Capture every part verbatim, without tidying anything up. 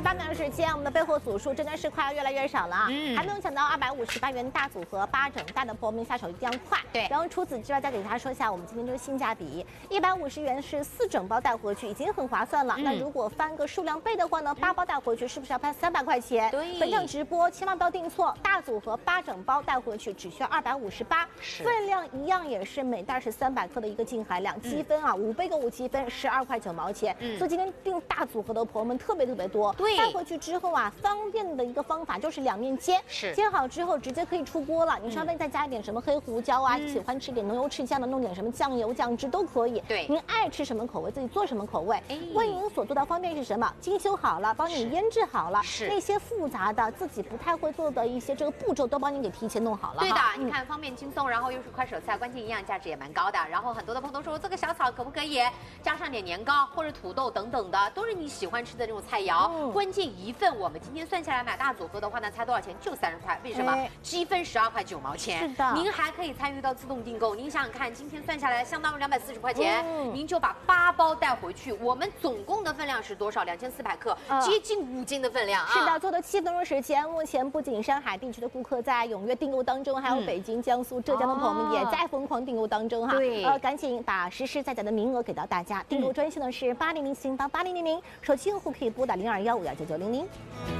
八秒的时间，我们的备货组数真的是快要越来越少了啊！嗯，还没有抢到二百五十八元大组合八整大的朋友们下手一定要快。对，然后除此之外，再给大家说一下我们今天这个性价比，一百五十元是四整包带回去，已经很划算了。嗯、那如果翻个数量倍的话呢，八包带回去是不是要翻三百块钱？对，本场直播千万不要订错，大组合八整包带回去只需要二百五十八，分量一样也是每袋是三百克的一个净含量，积分啊五倍购物积分十二块九毛钱。嗯，所以今天订大组合的朋友们特别特别多。对，带回去之后啊，方便的一个方法就是两面煎，是煎好之后直接可以出锅了。你稍微再加一点什么黑胡椒啊，嗯、喜欢吃点浓油赤酱的，弄点什么酱油酱汁都可以。对，您爱吃什么口味自己做什么口味。哎，为您所做的方便是什么？精修好了，帮你腌制好了，是那些复杂的自己不太会做的一些这个步骤都帮你给提前弄好了。对的，你看方便轻松，然后又是快手菜，关键营养价值也蛮高的。然后很多的朋友都说我做个小炒可不可以加上点年糕或者土豆等等的，都是你喜欢吃的这种菜肴。嗯、关键一份我们今天算下来买大组合的话呢，才多少钱？就三十块。为什么？积分十二块九毛钱。是的，您还可以参与到自动订购。您想想看，今天算下来相当于两百四十块钱，嗯、您就把八包带回去。我们总共的分量是多少？两千四百克，嗯、接近五斤的分量啊！是的，做的七分钟时间，目前不仅上海地区的顾客在踊跃订购当中，还有北京、江苏、浙江的朋友们也在疯狂订购当中哈。对，呃，赶紧把实实在在的名额给到大家。订购专线呢是八零零四零八八零零零，手机用户可以拨打零二幺五幺九九零零。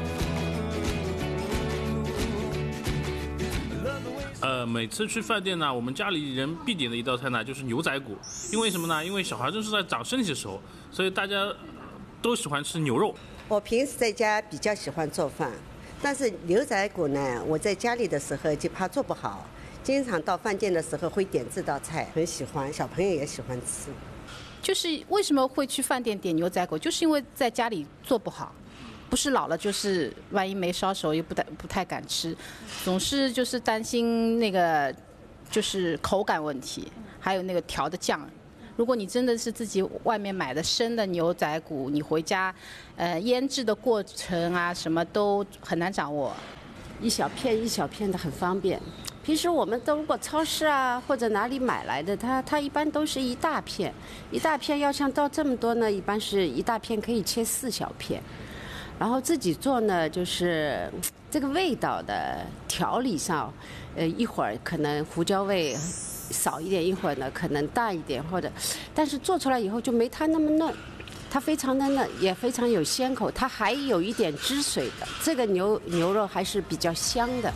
呃，每次去饭店呢，我们家里人必点的一道菜呢就是牛仔骨，因为什么呢？因为小孩正是在长身体的时候，所以大家都喜欢吃牛肉。 我平时在家比较喜欢做饭，但是牛仔骨呢，我在家里的时候就怕做不好，经常到饭店的时候会点这道菜，很喜欢，小朋友也喜欢吃。 就是为什么会去饭店点牛仔骨，就是因为在家里做不好。不是老了，就是万一没烧熟又不太不太敢吃，总是就是担心那个就是口感问题，还有那个调的酱。如果你真的是自己外面买的生的牛仔骨，你回家，呃，腌制的过程啊，什么都很难掌握。 一小片一小片的很方便。平时我们都如果超市啊或者哪里买来的，它它一般都是一大片，一大片要像到这么多呢，一般是一大片可以切四小片。然后自己做呢，就是这个味道的调理上，呃，一会儿可能胡椒味少一点，一会儿呢可能大一点，或者，但是做出来以后就没它那么嫩，它非常的嫩，也非常有鲜口，它还有一点汁水的，这个牛牛肉还是比较香的。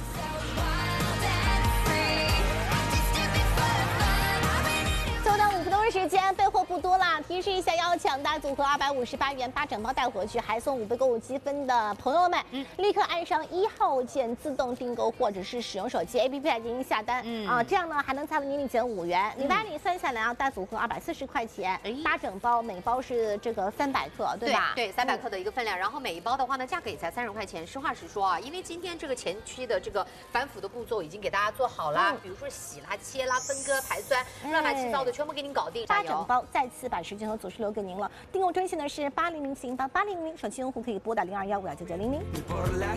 时间备货不多啦，提示一下要抢大组合二百五十八元八整包带回去，还送五倍购物积分的朋友们，嗯、立刻按上一号键自动订购，或者是使用手机 A P P 来进行下单，嗯、啊，这样呢还能再为您领减五元。礼拜里算下来啊，大组合二百四十块钱，八整包每包是这个三百克，对吧？对，三百克的一个分量，然后每一包的话呢，价格也才三十块钱。实话实说啊，因为今天这个前期的这个反腐的步骤已经给大家做好了，嗯、比如说洗啦、切啦、分割、排酸，乱七八糟的全部给您搞定。八整包再次把时间和组数留给您了。订购专线呢是八零零四零八八零零零，手机用户可以拨打零二幺五幺九九零零。